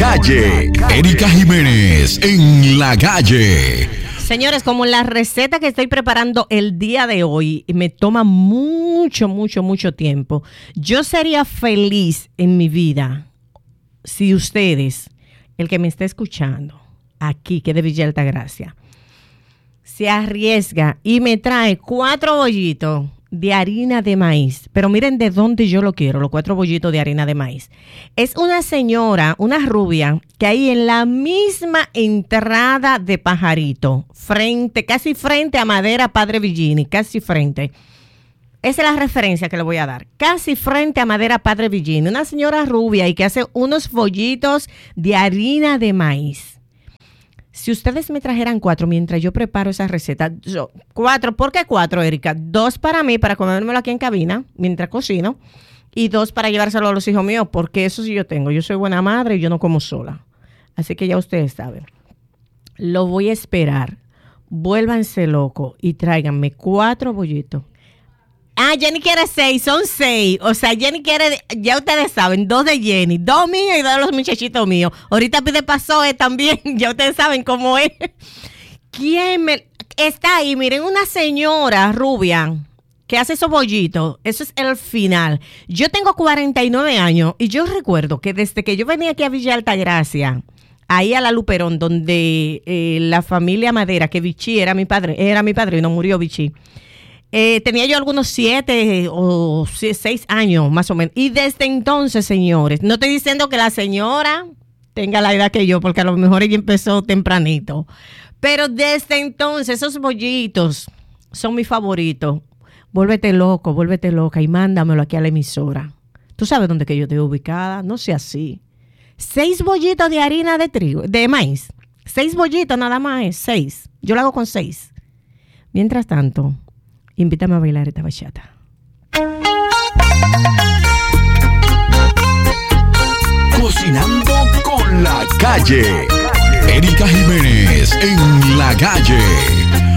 calle. Erika Jiménez en la calle. Señores, como la receta que estoy preparando el día de hoy me toma mucho tiempo, yo sería feliz en mi vida si ustedes, el que me está escuchando aquí, que es de Villa Altagracia, se arriesga y me trae 4 bollitos de harina de maíz. Pero miren de dónde yo lo quiero, los 4 bollitos de harina de maíz. Es una señora, una rubia, que hay en la misma entrada de Pajarito, casi frente a Madera Padre Villini, casi frente. Esa es la referencia que le voy a dar. Casi frente a Madera Padre Villini. Una señora rubia y que hace unos bollitos de harina de maíz. Si ustedes me trajeran 4 mientras yo preparo esa receta, 4, ¿por qué 4, Erika? 2 para mí, para comérmelo aquí en cabina, mientras cocino, y 2 para llevárselo a los hijos míos, porque eso sí yo tengo. Yo soy buena madre y yo no como sola. Así que ya ustedes saben. Lo voy a esperar. Vuélvanse locos y tráiganme 4 bollitos. Ah, Jenny quiere 6, son 6. O sea, Jenny quiere, ya ustedes saben, 2 de Jenny, 2 míos y 2 de los muchachitos míos. Ahorita pide pasoe también, ya ustedes saben cómo es. Está ahí? Miren, una señora rubia que hace esos bollitos. Eso es el final. Yo tengo 49 años y yo recuerdo que desde que yo venía aquí a Villa Altagracia, ahí a la Luperón, donde la familia Madera, que Vichy era mi padrino, murió Vichy. Tenía yo algunos 7 o 6 años más o menos. Y desde entonces, señores, no estoy diciendo que la señora tenga la edad que yo, porque a lo mejor ella empezó tempranito. Pero desde entonces, esos bollitos son mis favoritos. Vuélvete loca y mándamelo aquí a la emisora. ¿Tú sabes dónde que yo estoy ubicada? No sea así. 6 bollitos de harina de trigo, de maíz. 6 bollitos nada más, 6. Yo lo hago con 6. Mientras tanto, invítame a bailar esta bachata. Cocinando con la calle. Erika Jiménez en la calle.